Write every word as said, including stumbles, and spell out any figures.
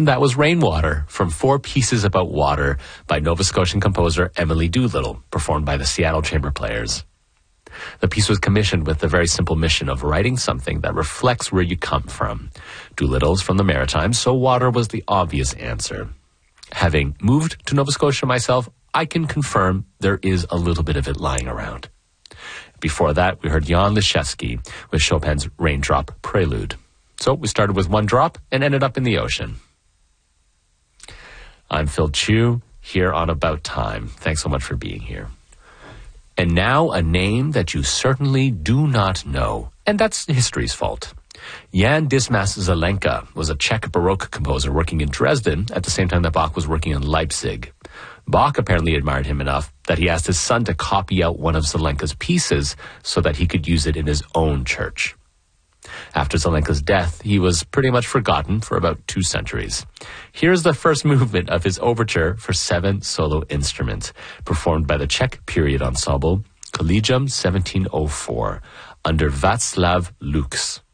And that was Rainwater from Four Pieces About Water by Nova Scotian composer Emily Doolittle, performed by the Seattle Chamber Players. The piece was commissioned with the very simple mission of writing something that reflects where you come from. Doolittle's from the Maritimes, so water was the obvious answer. Having moved to Nova Scotia myself, I can confirm there is a little bit of it lying around. Before that, we heard Jan Liszewski with Chopin's Raindrop Prelude. So we started with one drop and ended up in the ocean. I'm Phil Chu, here on About Time. Thanks so much for being here. And now a name that you certainly do not know, and that's history's fault. Jan Dismas Zelenka was a Czech Baroque composer working in Dresden at the same time that Bach was working in Leipzig. Bach apparently admired him enough that he asked his son to copy out one of Zelenka's pieces so that he could use it in his own church. After Zelenka's death, he was pretty much forgotten for about two centuries. Here's the first movement of his overture for seven solo instruments, performed by the Czech period ensemble Collegium seventeen oh four, under Václav Lux.